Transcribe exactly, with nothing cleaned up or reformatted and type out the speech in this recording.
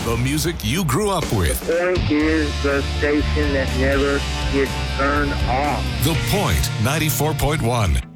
The music you grew up with. The Point is the station that never gets turned off. The Point ninety-four point one.